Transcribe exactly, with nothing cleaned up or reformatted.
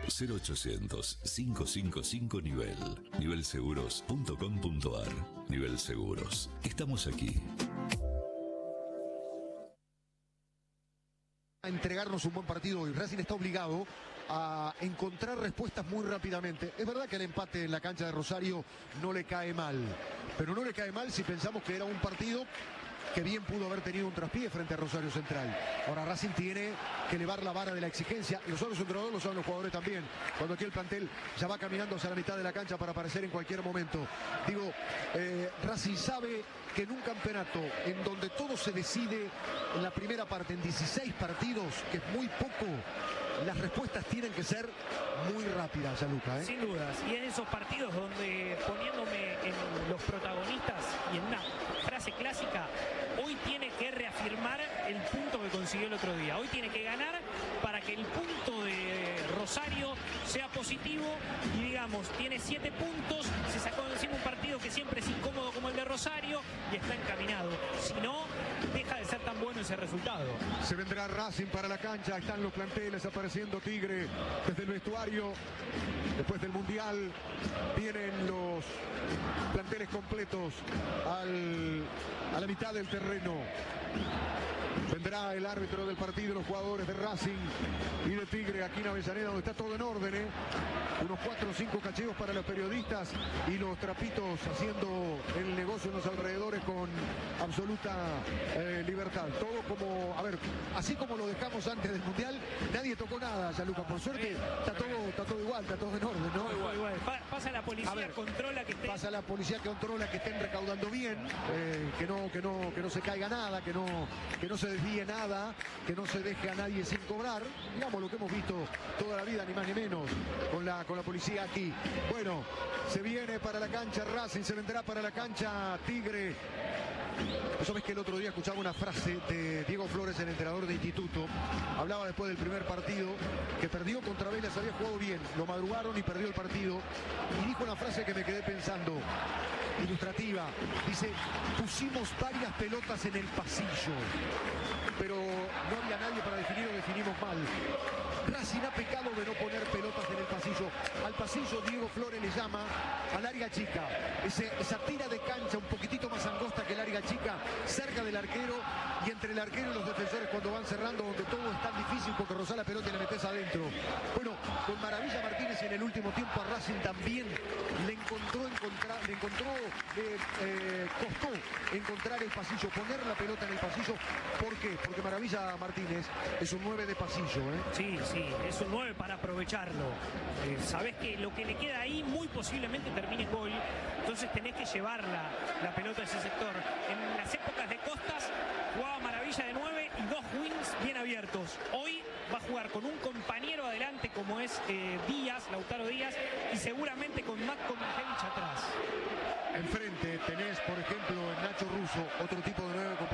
cero ochocientos, cinco cinco cinco nivel. nivel seguros punto com punto ar. Nivel Seguros. Estamos aquí. A entregarnos un buen partido hoy. Racing está obligado a encontrar respuestas muy rápidamente. Es verdad que el empate en la cancha de Rosario no le cae mal, pero no le cae mal si pensamos que era un partido que bien pudo haber tenido un traspié frente a Rosario Central. Ahora Racing tiene que elevar la vara de la exigencia. Lo saben los entrenadores, lo saben los jugadores también. Cuando aquí el plantel ya va caminando hacia la mitad de la cancha para aparecer en cualquier momento. Digo, eh, Racing sabe que en un campeonato en donde todo se decide en la primera parte, en dieciséis partidos, que es muy poco, las respuestas tienen que ser muy rápidas, Gianluca, ¿eh? Sin dudas. Y en esos partidos donde, poniéndome en los protagonistas y en una frase clásica, hoy tiene que reafirmar el punto que consiguió el otro día. Hoy tiene que ganar para que el punto de Rosario sea positivo y, digamos, tiene siete puntos, se sacó de encima un partido que siempre es incómodo como el de Rosario y está encaminado. Si no, deja de ser tan bueno ese resultado. Se vendrá Racing para la cancha, están los planteles apareciendo Tigre desde el vestuario. Después del Mundial vienen los planteles completos al, a la mitad del terreno. Vendrá el árbitro del partido, los jugadores de Racing y de Tigre aquí en Avellaneda, donde está todo en orden, ¿eh? Unos cuatro o cinco cacheos para los periodistas y los trapitos haciendo el negocio en los alrededores con absoluta eh, libertad. Todo como, a ver, así como lo dejamos antes del Mundial, nadie tocó nada, Gianluca. Por suerte está todo, está todo igual, está todo en orden, ¿no? Igual, igual. Pa pasa la policía, ver, controla que estén... Pasa la policía que controla que estén recaudando bien, eh, que no, que no, que no se caiga nada, que no, que no se desvíe nada, que no se deje a nadie sin cobrar. Digamos lo que hemos visto toda la vida, ni más ni menos, con la, con la policía aquí. Bueno, se viene para la cancha Racing, se vendrá para la cancha Tigre. ¿Sabes que el otro día escuchaba una frase de Diego Flores, el entrenador de Instituto? Hablaba después del primer partido que perdió contra Vélez, había jugado bien, lo madrugaron y perdió el partido. Y dijo una frase que me quedé pensando, ilustrativa. Dice, pusimos varias pelotas en el pasillo, pero no había nadie para definir o definimos mal. Racing ha pecado de no poner pelotas en el pasillo. Al pasillo Diego Flores le llama al área chica. Ese, esa tira de cancha un poquitito más angosta que el área chica, cerca del arquero y entre el arquero y los defensores cuando van cerrando, donde todo es tan difícil porque rozar la pelota y la metes adentro. Bueno, con Maravilla Martínez en el último tiempo a Racing también le encontró, encontrar, le encontró, le eh, costó encontrar el pasillo, poner la pelota en el pasillo. ¿Por qué? Porque Maravilla Martínez es un nueve de pasillo, ¿eh? Sí, sí, es un nueve para aprovecharlo. Eh, sabés que lo que le queda ahí muy posiblemente termine en gol, entonces tenés que llevar la, la pelota a ese sector. En las épocas de Costas jugaba Maravilla de nueve y dos wings bien abiertos. Hoy va a jugar con un compañero adelante como es eh, Díaz, Lautaro Díaz, y seguramente con Matko Miljevic atrás. Enfrente tenés, por ejemplo, en Nacho Russo, otro tipo de nueve